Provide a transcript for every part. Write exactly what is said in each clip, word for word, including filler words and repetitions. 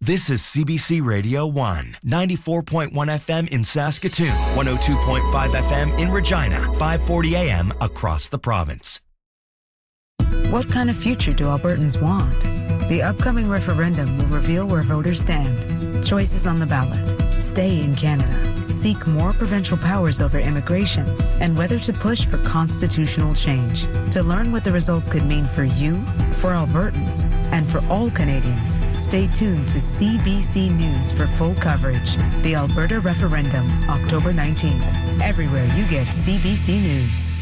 This is C B C Radio one, ninety-four point one F M in Saskatoon, one oh two point five F M in Regina, five forty A M across the province. What kind of future do Albertans want? The upcoming referendum will reveal where voters stand. Choices on the ballot. Stay in Canada. Seek more provincial powers over immigration, and whether to push for constitutional change. To learn what the results could mean for you, for Albertans, and for all Canadians, stay tuned to C B C News for full coverage. The Alberta Referendum, October nineteenth. Everywhere you get C B C News.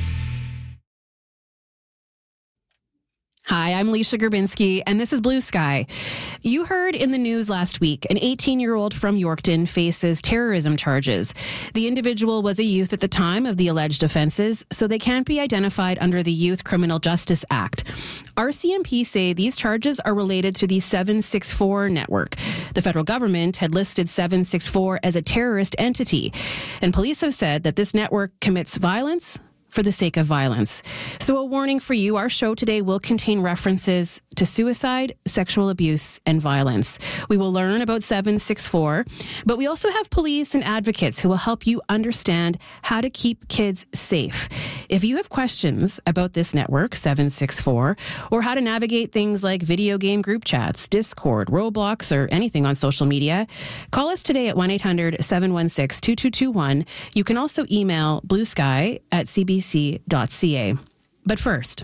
Hi, I'm Alicia Gerbinski, and this is Blue Sky. You heard in the news last week, an eighteen-year-old from Yorkton faces terrorism charges. The individual was a youth at the time of the alleged offences, so they can't be identified under the Youth Criminal Justice Act. R C M P say these charges are related to the seven six four network. The federal government had listed seven six four as a terrorist entity, and police have said that this network commits violence for the sake of violence. So a warning for you, our show today will contain references to suicide, sexual abuse, and violence. We will learn about seven six four, but we also have police and advocates who will help you understand how to keep kids safe. If you have questions about this network, seven six four, or how to navigate things like video game group chats, Discord, Roblox, or anything on social media, call us today at one eight hundred seven one six two two two one. You can also email bluesky at c b c dot c a. But first,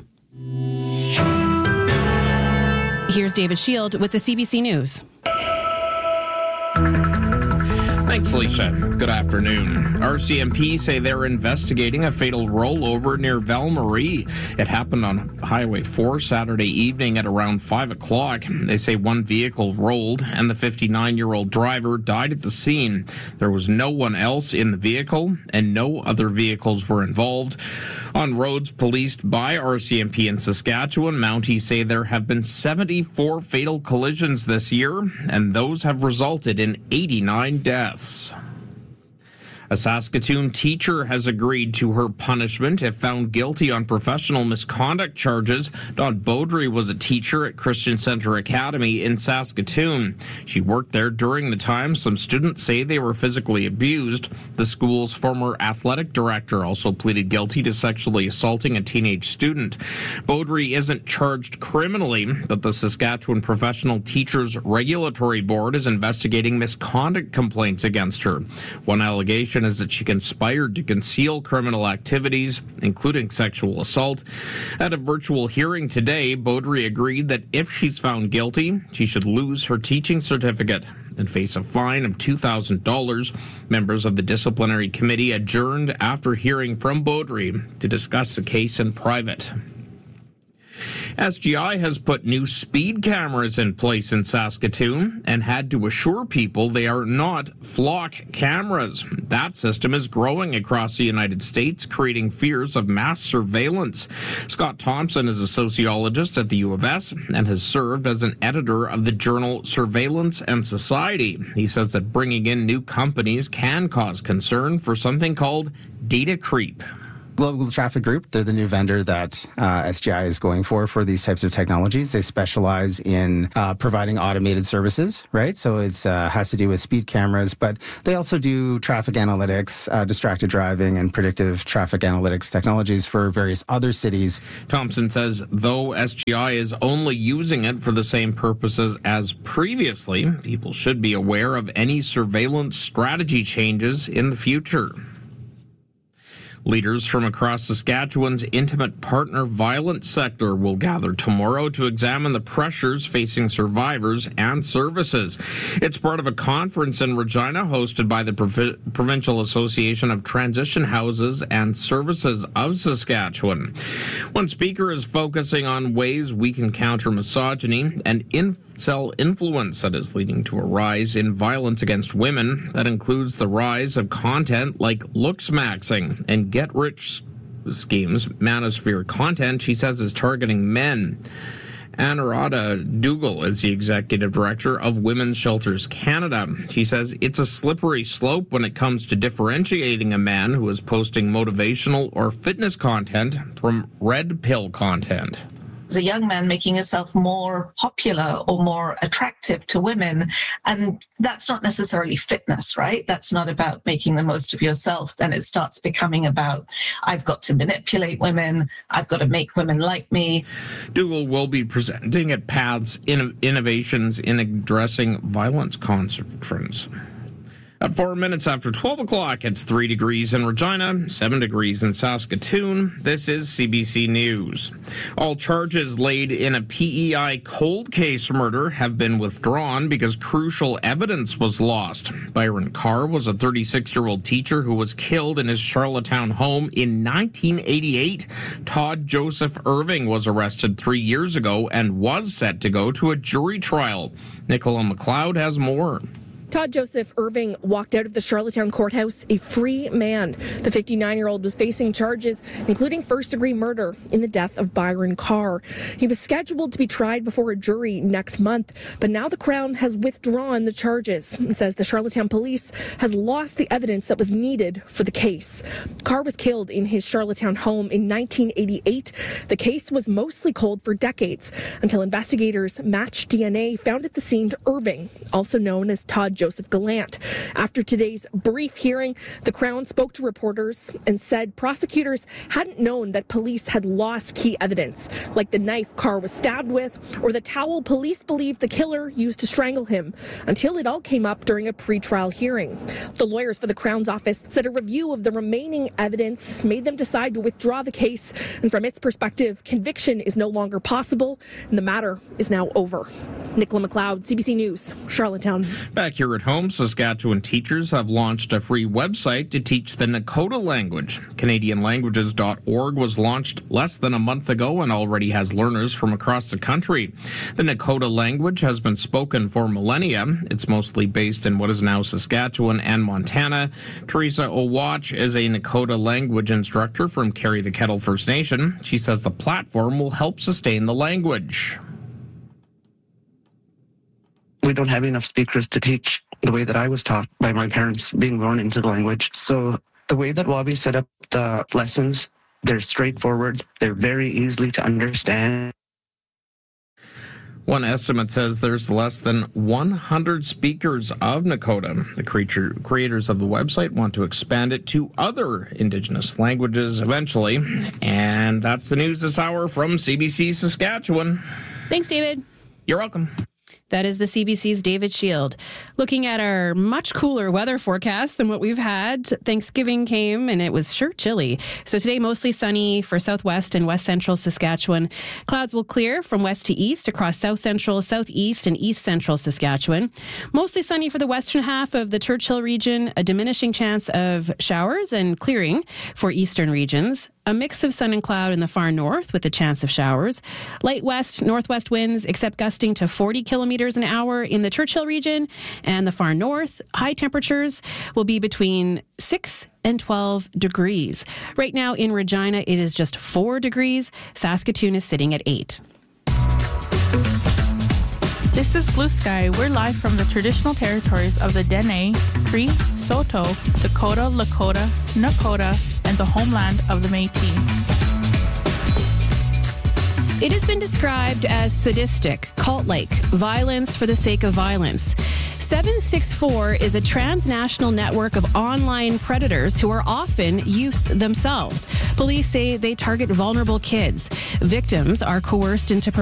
here's David Shield with the C B C News. Thanks, Lisa. Good afternoon. R C M P say they're investigating a fatal rollover near Val Marie. It happened on Highway four Saturday evening at around five o'clock. They say one vehicle rolled and the fifty-nine-year-old driver died at the scene. There was no one else in the vehicle and no other vehicles were involved. On roads policed by R C M P in Saskatchewan, Mounties say there have been seventy-four fatal collisions this year, and those have resulted in eighty-nine deaths. A Saskatoon teacher has agreed to her punishment if found guilty on professional misconduct charges. Dawn Beaudry was a teacher at Christian Centre Academy in Saskatoon. She worked there during the time some students say they were physically abused. The school's former athletic director also pleaded guilty to sexually assaulting a teenage student. Beaudry isn't charged criminally, but the Saskatchewan Professional Teachers Regulatory Board is investigating misconduct complaints against her. One allegation is that she conspired to conceal criminal activities, including sexual assault. At a virtual hearing today, Beaudry agreed that if she's found guilty, she should lose her teaching certificate and face a fine of two thousand dollars. Members of the disciplinary committee adjourned after hearing from Beaudry to discuss the case in private. S G I has put new speed cameras in place in Saskatoon and had to assure people they are not flock cameras. That system is growing across the United States, creating fears of mass surveillance. Scott Thompson is a sociologist at the U of S and has served as an editor of the journal Surveillance and Society. He says that bringing in new companies can cause concern for something called data creep. Global Traffic Group, they're the new vendor that uh, S G I is going for for these types of technologies. They specialize in uh, providing automated services, right? So it uh, has to do with speed cameras, but they also do traffic analytics, uh, distracted driving, and predictive traffic analytics technologies for various other cities. Thompson says, though S G I is only using it for the same purposes as previously, people should be aware of any surveillance strategy changes in the future. Leaders from across Saskatchewan's intimate partner violence sector will gather tomorrow to examine the pressures facing survivors and services. It's part of a conference in Regina hosted by the Provi- Provincial Association of Transition Houses and Services of Saskatchewan. One speaker is focusing on ways we can counter misogyny and incel influence that is leading to a rise in violence against women. That includes the rise of content like looks maxing and get-rich schemes. Manosphere content, she says, is targeting men. Anuradha Dougal is the executive director of Women's Shelters Canada. She says it's a slippery slope when it comes to differentiating a man who is posting motivational or fitness content from red pill content. as a young man, making yourself more popular or more attractive to women. And that's not necessarily fitness, right? That's not about making the most of yourself. Then it starts becoming about, I've got to manipulate women. I've got to make women like me. Dougal will be presenting at Path's Innovations in Addressing Violence conference. At four minutes after twelve o'clock, it's three degrees in Regina, seven degrees in Saskatoon. This is C B C News. All charges laid in a P E I cold case murder have been withdrawn because crucial evidence was lost. Byron Carr was a thirty-six-year-old teacher who was killed in his Charlottetown home in nineteen eighty-eight. Todd Joseph Irving was arrested three years ago and was set to go to a jury trial. Nicola McLeod has more. Todd Joseph Irving walked out of the Charlottetown courthouse a free man. The fifty-nine-year-old was facing charges, including first-degree murder in the death of Byron Carr. He was scheduled to be tried before a jury next month, but now the Crown has withdrawn the charges and says the Charlottetown police has lost the evidence that was needed for the case. Carr was killed in his Charlottetown home in nineteen eighty-eight. The case was mostly cold for decades until investigators matched D N A found at the scene to Irving, also known as Todd Joseph. Joseph Gallant. After today's brief hearing, the Crown spoke to reporters and said prosecutors hadn't known that police had lost key evidence, like the knife Carr was stabbed with or the towel police believed the killer used to strangle him, until it all came up during a pre-trial hearing. The lawyers for the Crown's office said a review of the remaining evidence made them decide to withdraw the case, and from its perspective, conviction is no longer possible, and the matter is now over. Nicola McLeod, C B C News, Charlottetown. Back here at home, Saskatchewan teachers have launched a free website to teach the Nakota language. Canadian Languages dot org was launched less than a month ago and already has learners from across the country. The Nakota language has been spoken for millennia. It's mostly based in what is now Saskatchewan and Montana. Teresa Owatch is a Nakota language instructor from Carry the Kettle First Nation. She says the platform will help sustain the language. We don't have enough speakers to teach the way that I was taught by my parents, being born into the language. So the way that Wabi set up the lessons, they're straightforward. They're very easily to understand. One estimate says there's less than one hundred speakers of Nakota. The creature, creators of the website want to expand it to other Indigenous languages eventually. And that's the news this hour from C B C Saskatchewan. Thanks, David. You're welcome. That is the C B C's David Shield. Looking at our much cooler weather forecast than what we've had. Thanksgiving came and it was sure chilly. So today, mostly sunny for southwest and west central Saskatchewan. Clouds will clear from west to east across south central, southeast, and east central Saskatchewan. Mostly sunny for the western half of the Churchill region. A diminishing chance of showers and clearing for eastern regions. A mix of sun and cloud in the far north with a chance of showers. Light west, northwest winds, except gusting to forty kilometers an hour in the Churchill region and the far north. High temperatures will be between six and twelve degrees. Right now in Regina, it is just four degrees. Saskatoon is sitting at eight. This is Blue Sky. We're live from the traditional territories of the Dene, Cree, Saulteaux, Dakota, Lakota, Nakota, and the homeland of the Métis. It has been described as sadistic, cult-like, violence for the sake of violence. seven six four is a transnational network of online predators who are often youth themselves. Police say they target vulnerable kids. Victims are coerced into